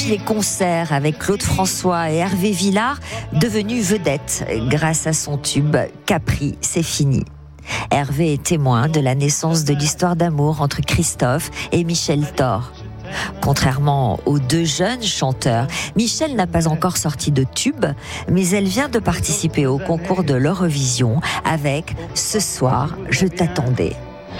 puis les concerts avec Claude François et Hervé Villard, devenu vedette grâce à son tube « Capri, c'est fini ». Hervé est témoin de la naissance de l'histoire d'amour entre Christophe et Michel Thor. Contrairement aux deux jeunes chanteurs, Michel n'a pas encore sorti de tube, mais elle vient de participer au concours de l'Eurovision avec « Ce soir, je t'attendais ».